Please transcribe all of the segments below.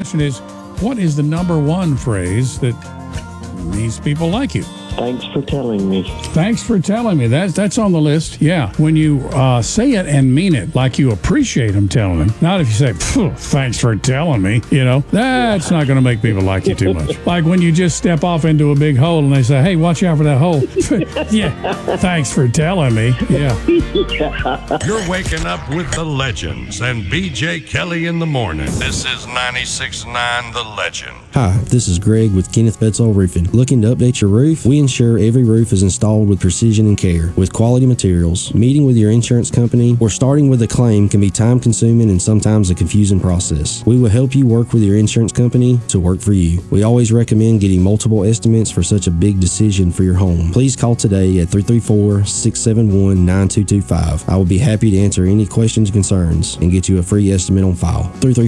question is, what is the number one phrase that these people like you? Thanks for telling me. Thanks for telling me. That's on the list. Yeah. When you say it and mean it, like you appreciate them telling them. Not if you say, thanks for telling me, that's not going to make people like you too much. Like when you just step off into a big hole and they say, hey, watch out for that hole. Yeah. Thanks for telling me. Yeah. You're waking up with the legends and BJ Kelly in the morning. This is 96.9 The Legend. Hi, this is Greg with Kenneth Betzall Roofing. Looking to update your roof? We ensure every roof is installed with precision and care, with quality materials. Meeting with your insurance company or starting with a claim can be time-consuming and sometimes a confusing process. We will help you work with your insurance company to work for you. We always recommend getting multiple estimates for such a big decision for your home. Please call today at 334-671-9225. I will be happy to answer any questions and concerns and get you a free estimate on file.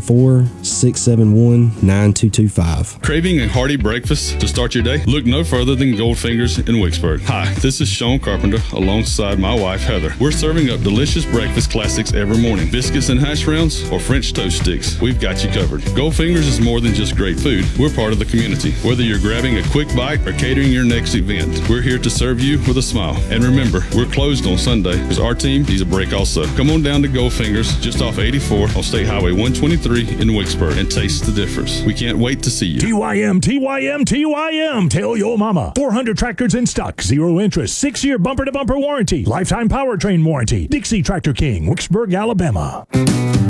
334-671-9225. Craving a hearty breakfast to start your day? Look no further than Goldfingers in Wicksburg. Hi, this is Sean Carpenter alongside my wife Heather. We're serving up delicious breakfast classics every morning. Biscuits and hash browns or French toast sticks. We've got you covered. Goldfingers is more than just great food. We're part of the community. Whether you're grabbing a quick bite or catering your next event, we're here to serve you with a smile. And remember, we're closed on Sunday because our team needs a break also. Come on down to Goldfingers just off 84 on State Highway 123 in Wicksburg and taste the difference. We can't wait to see you. TYM, TYM, TYM. Tell your mama. 400 tractors in stock, 0 interest, 6-year bumper-to-bumper warranty, lifetime powertrain warranty. Dixie Tractor King, Wicksburg, Alabama.